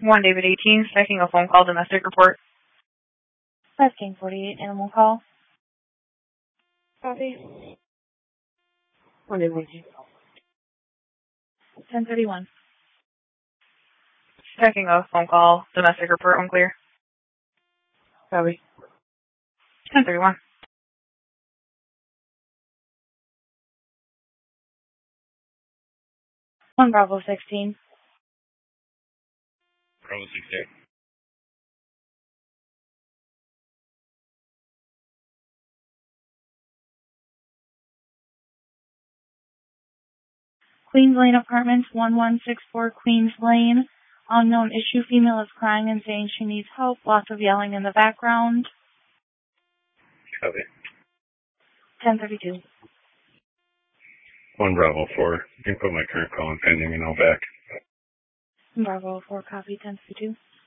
1 David 18, making a phone call, domestic report. 5 King 48, animal call. Copy. 1 David 18. 1031. Making a phone call, domestic report, unclear. Copy. 1031. 1 Bravo 16. Bravo 16. Queens Lane Apartments, 1164 Queens Lane. Unknown issue. Female is crying and saying she needs help. Lots of yelling in the background. Copy. 1032. 1 Bravo 4. You can put my current call in pending and I'll back. Bravo 4, copy 1032.